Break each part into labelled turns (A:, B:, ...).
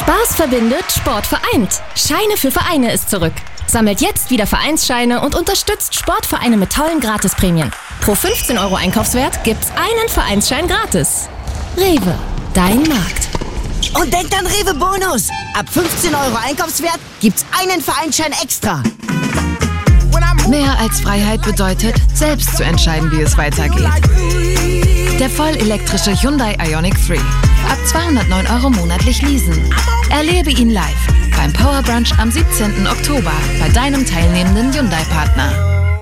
A: Spaß verbindet, Sport vereint. Scheine für Vereine ist zurück. Sammelt jetzt wieder Vereinsscheine und unterstützt Sportvereine mit tollen Gratisprämien. Pro 15 € Einkaufswert gibt's einen Vereinsschein gratis. Rewe, dein Markt.
B: Und denkt an Rewe Bonus. Ab 15 € Einkaufswert gibt's einen Vereinsschein extra.
C: Mehr als Freiheit bedeutet, selbst zu entscheiden, wie es weitergeht. Der vollelektrische Hyundai Ioniq 3. Ab 209 € monatlich leasen. Erlebe ihn live beim Power Brunch am 17. Oktober bei deinem teilnehmenden Hyundai-Partner.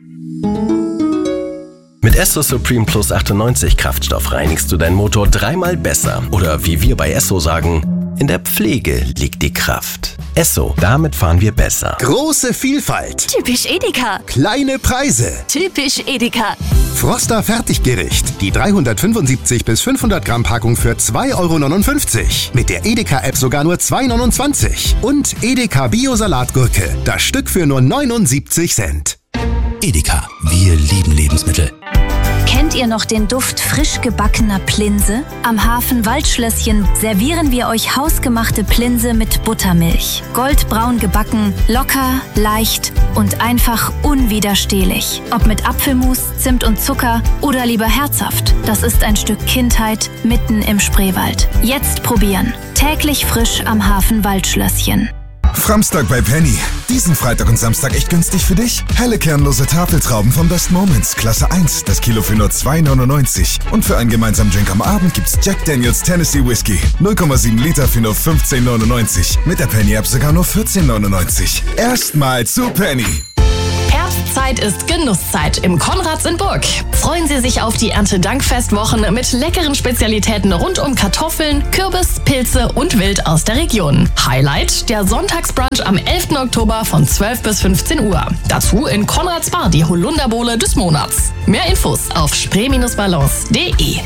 D: Mit Esso Supreme Plus 98 Kraftstoff reinigst du deinen Motor 3-mal besser. Oder wie wir bei Esso sagen, in der Pflege liegt die Kraft. Esso, damit fahren wir besser.
E: Große Vielfalt.
A: Typisch Edeka.
E: Kleine Preise.
A: Typisch Edeka.
E: Froster Fertiggericht. Die 375 bis 500 Gramm Packung für 2,59 €. Mit der Edeka-App sogar nur 2,29 €. Und Edeka Bio-Salatgurke. Das Stück für nur 79 Cent.
F: Edeka, wir lieben Lebensmittel.
G: Kennt ihr noch den Duft frisch gebackener Plinse? Am Hafen Waldschlösschen servieren wir euch hausgemachte Plinse mit Buttermilch. Goldbraun gebacken, locker, leicht und einfach unwiderstehlich. Ob mit Apfelmus, Zimt und Zucker oder lieber herzhaft. Das ist ein Stück Kindheit mitten im Spreewald. Jetzt probieren. Täglich frisch am Hafen Waldschlösschen.
H: Framstag bei Penny. Diesen Freitag und Samstag echt günstig für dich? Helle kernlose Tafeltrauben von Best Moments, Klasse 1, das Kilo für nur 2,99 €. Und für einen gemeinsamen Drink am Abend gibt's Jack Daniels Tennessee Whiskey. 0,7 Liter für nur 15,99 €. Mit der Penny-App sogar nur 14,99 €. Erstmal zu Penny.
I: Herbstzeit ist Genusszeit im Konrads in Burg. Freuen Sie sich auf die Erntedankfestwochen mit leckeren Spezialitäten rund um Kartoffeln, Kürbis, Pilze und Wild aus der Region. Highlight der Sonntagsbrunch am 11. Oktober von 12 bis 15 Uhr. Dazu in Konrads Bar die Holunderbowle des Monats. Mehr Infos auf spree-balance.de.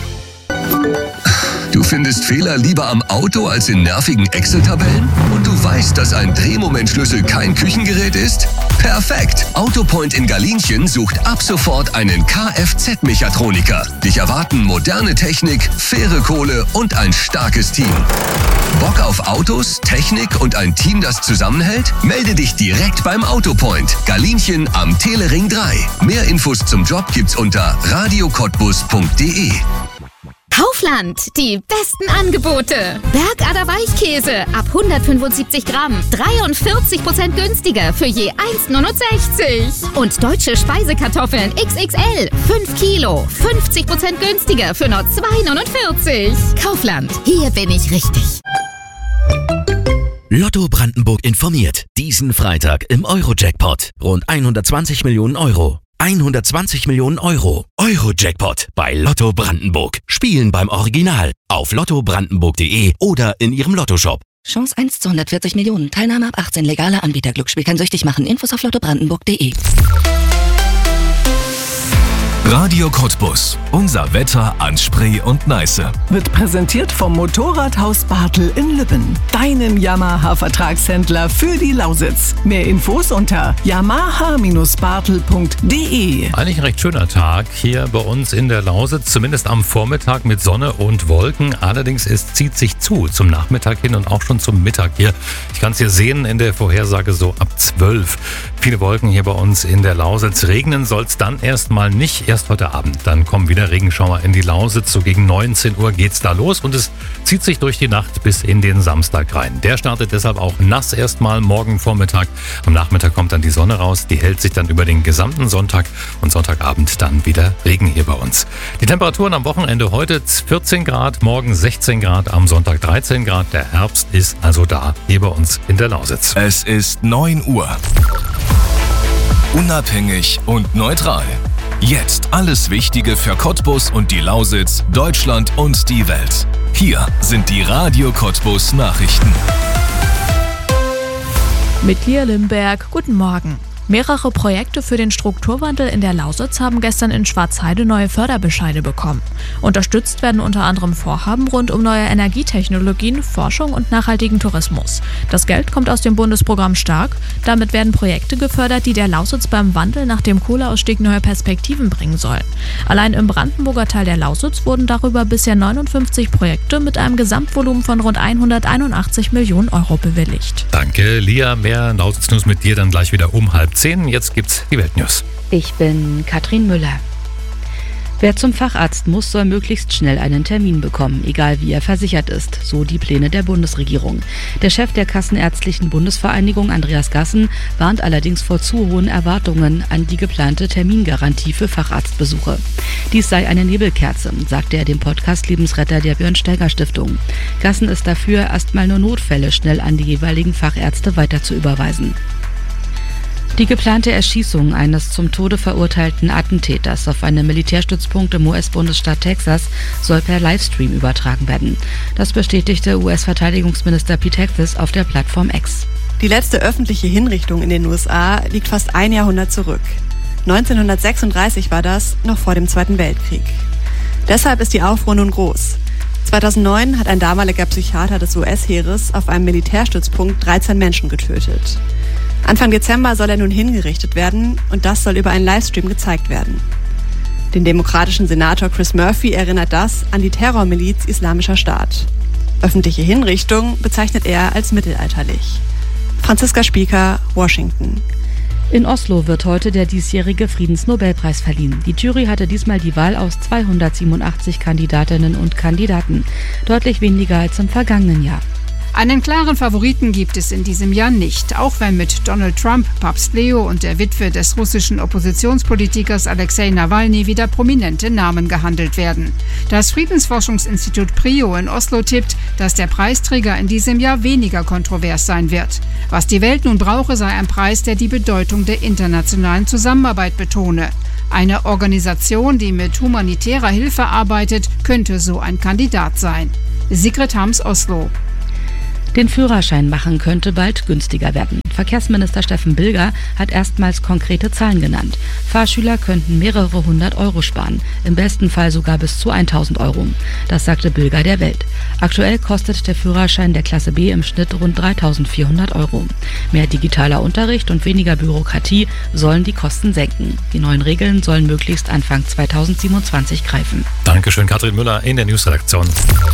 J: Du findest Fehler lieber am Auto als in nervigen Excel-Tabellen? Und du weißt, dass ein Drehmomentschlüssel kein Küchengerät ist? Perfekt! Autopoint in Galinchen sucht ab sofort einen Kfz-Mechatroniker. Dich erwarten moderne Technik, faire Kohle und ein starkes Team. Bock auf Autos, Technik und ein Team, das zusammenhält? Melde dich direkt beim Autopoint. Galinchen am Telering 3. Mehr Infos zum Job gibt's unter radiocottbus.de.
K: Kaufland, die besten Angebote. Bergader Weichkäse ab 175 Gramm, 43% günstiger für je 1,69 €. Und deutsche Speisekartoffeln XXL, 5 Kilo, 50% günstiger für nur 2,49 €. Kaufland, hier bin ich richtig.
F: Lotto Brandenburg informiert. Diesen Freitag im Euro-Jackpot. Rund 120 Millionen €. 120 Millionen €. Euro-Jackpot bei Lotto Brandenburg. Spielen beim Original. Auf lottobrandenburg.de oder in Ihrem Lottoshop.
L: Chance 1 zu 140 Millionen. Teilnahme ab 18. Legaler Anbieter. Glücksspiel kann süchtig machen. Infos auf lottobrandenburg.de.
M: Radio Cottbus. Unser Wetter an Spree und Neiße.
N: Wird präsentiert vom Motorradhaus Bartel in Lübben. Deinem Yamaha-Vertragshändler für die Lausitz. Mehr Infos unter yamaha-bartel.de.
O: Eigentlich ein recht schöner Tag hier bei uns in der Lausitz. Zumindest am Vormittag mit Sonne und Wolken. Allerdings es zieht sich zum Nachmittag hin und auch schon zum Mittag hier. Ich kann es hier sehen in der Vorhersage so ab 12. Viele Wolken hier bei uns in der Lausitz. Regnen soll es dann erstmal nicht. Erst heute Abend. Dann kommen wieder Regenschauer in die Lausitz. So gegen 19 Uhr geht's da los und es zieht sich durch die Nacht bis in den Samstag rein. Der startet deshalb auch nass erstmal morgen Vormittag. Am Nachmittag kommt dann die Sonne raus. Die hält sich dann über den gesamten Sonntag und Sonntagabend dann wieder Regen hier bei uns. Die Temperaturen am Wochenende heute 14 Grad, morgen 16 Grad, am Sonntag 13 Grad. Der Herbst ist also da hier bei uns in der Lausitz.
M: Es ist 9 Uhr. Unabhängig und neutral. Jetzt alles Wichtige für Cottbus und die Lausitz, Deutschland und die Welt. Hier sind die Radio Cottbus Nachrichten.
P: Mit Lia Limberg, guten Morgen. Mehrere Projekte für den Strukturwandel in der Lausitz haben gestern in Schwarzheide neue Förderbescheide bekommen. Unterstützt werden unter anderem Vorhaben rund um neue Energietechnologien, Forschung und nachhaltigen Tourismus. Das Geld kommt aus dem Bundesprogramm Stark. Damit werden Projekte gefördert, die der Lausitz beim Wandel nach dem Kohleausstieg neue Perspektiven bringen sollen. Allein im Brandenburger Teil der Lausitz wurden darüber bisher 59 Projekte mit einem Gesamtvolumen von rund 181 Millionen Euro bewilligt.
O: Danke, Lia. Mehr Lausitz-News mit dir dann gleich wieder um 9:30. Jetzt gibt's die Weltnews.
Q: Ich bin Katrin Müller. Wer zum Facharzt muss, soll möglichst schnell einen Termin bekommen, egal wie er versichert ist, so die Pläne der Bundesregierung. Der Chef der Kassenärztlichen Bundesvereinigung, Andreas Gassen, warnt allerdings vor zu hohen Erwartungen an die geplante Termingarantie für Facharztbesuche. Dies sei eine Nebelkerze, sagte er dem Podcast Lebensretter der Björn-Steiger-Stiftung. Gassen ist dafür, erstmal nur Notfälle schnell an die jeweiligen Fachärzte weiter zu überweisen. Die geplante Erschießung eines zum Tode verurteilten Attentäters auf einem Militärstützpunkt im US-Bundesstaat Texas soll per Livestream übertragen werden. Das bestätigte US-Verteidigungsminister Pete Hegseth auf der Plattform X.
R: Die letzte öffentliche Hinrichtung in den USA liegt fast ein Jahrhundert zurück. 1936 war das, noch vor dem Zweiten Weltkrieg. Deshalb ist die Aufruhr nun groß. 2009 hat ein damaliger Psychiater des US-Heeres auf einem Militärstützpunkt 13 Menschen getötet. Anfang Dezember soll er nun hingerichtet werden und das soll über einen Livestream gezeigt werden. Den demokratischen Senator Chris Murphy erinnert das an die Terrormiliz Islamischer Staat. Öffentliche Hinrichtung bezeichnet er als mittelalterlich. Franziska Spieker, Washington.
Q: In Oslo wird heute der diesjährige Friedensnobelpreis verliehen. Die Jury hatte diesmal die Wahl aus 287 Kandidatinnen und Kandidaten, deutlich weniger als im vergangenen Jahr.
S: Einen klaren Favoriten gibt es in diesem Jahr nicht, auch wenn mit Donald Trump, Papst Leo und der Witwe des russischen Oppositionspolitikers Alexei Nawalny wieder prominente Namen gehandelt werden. Das Friedensforschungsinstitut PRIO in Oslo tippt, dass der Preisträger in diesem Jahr weniger kontrovers sein wird. Was die Welt nun brauche, sei ein Preis, der die Bedeutung der internationalen Zusammenarbeit betone. Eine Organisation, die mit humanitärer Hilfe arbeitet, könnte so ein Kandidat sein. Sigrid Hams, Oslo.
Q: Den Führerschein machen könnte bald günstiger werden. Verkehrsminister Steffen Bilger hat erstmals konkrete Zahlen genannt. Fahrschüler könnten mehrere 100 Euro sparen, im besten Fall sogar bis zu 1.000 Euro. Das sagte Bilger der Welt. Aktuell kostet der Führerschein der Klasse B im Schnitt rund 3.400 Euro. Mehr digitaler Unterricht und weniger Bürokratie sollen die Kosten senken. Die neuen Regeln sollen möglichst Anfang 2027 greifen.
O: Dankeschön, Katrin Müller in der Newsredaktion.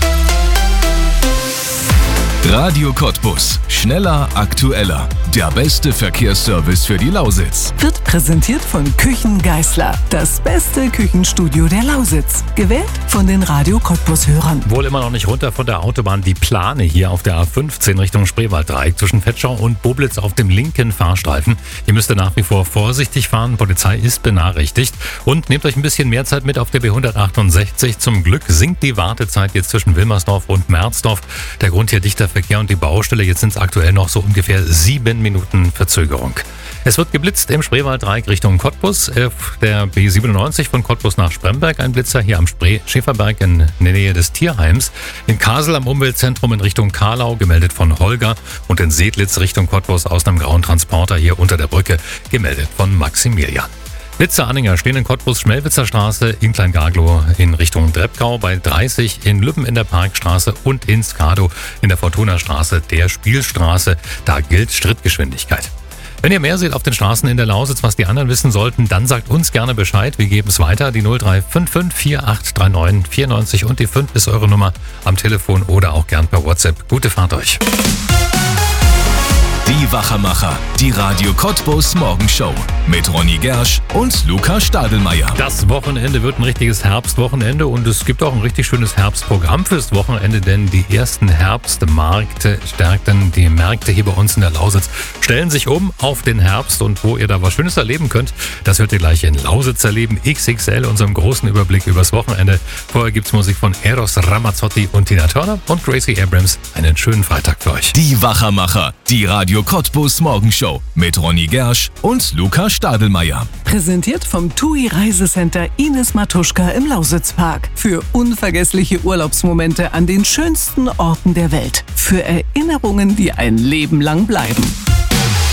M: Radio Cottbus. Schneller, aktueller. Der beste Verkehrsservice für die Lausitz.
N: Wird präsentiert von Küchen Geisler. Das beste Küchenstudio der Lausitz. Gewählt von den Radio Cottbus-Hörern.
O: Wohl immer noch nicht runter von der Autobahn die Plane hier auf der A15 Richtung Spreewalddreieck zwischen Vetschau und Boblitz auf dem linken Fahrstreifen. Ihr müsst nach wie vor vorsichtig fahren. Polizei ist benachrichtigt. Und nehmt euch ein bisschen mehr Zeit mit auf der B168. Zum Glück sinkt die Wartezeit jetzt zwischen Wilmersdorf und Merzdorf. Der Grund hier dichter Verkehr und die Baustelle. Jetzt sind es aktuell noch so ungefähr 7 Minuten Verzögerung. Es wird geblitzt im Spreewalddreieck Richtung Cottbus. Auf der B97 von Cottbus nach Spremberg ein Blitzer. Hier am Spree-Schäferberg in der Nähe des Tierheims. In Kasel am Umweltzentrum in Richtung Karlau gemeldet von Holger. Und in Sedlitz Richtung Cottbus aus einem grauen Transporter hier unter der Brücke gemeldet von Maximilian. Blitzer-Anhänger stehen in Cottbus Schmelwitzer Straße, in Kleingarglow in Richtung Dreppgau bei 30, in Lübben in der Parkstraße und in Skado in der Fortuna-Straße der Spielstraße. Da gilt Schrittgeschwindigkeit. Wenn ihr mehr seht auf den Straßen in der Lausitz, was die anderen wissen sollten, dann sagt uns gerne Bescheid. Wir geben es weiter. Die 0355 4839 94 und die 5 ist eure Nummer am Telefon oder auch gern per WhatsApp. Gute Fahrt euch.
M: Die Wachermacher, die Radio Cottbus Morgenshow mit Ronny Gersch und Luca Stadelmeier.
O: Das Wochenende wird ein richtiges Herbstwochenende und es gibt auch ein richtig schönes Herbstprogramm fürs Wochenende, denn die ersten Herbstmärkte stärkten die Märkte hier bei uns in der Lausitz, stellen sich um auf den Herbst und wo ihr da was Schönes erleben könnt, das hört ihr gleich in Lausitz erleben, XXL, unserem großen Überblick übers Wochenende. Vorher gibt's Musik von Eros Ramazzotti und Tina Turner und Gracie Abrams. Einen schönen Freitag für euch.
M: Die Wachermacher, die Radio Cottbus Morgenshow mit Ronny Gersch und Luca Stadelmeier.
N: Präsentiert vom TUI Reisecenter Ines Matuschka im Lausitzpark. Für unvergessliche Urlaubsmomente an den schönsten Orten der Welt. Für Erinnerungen, die ein Leben lang bleiben.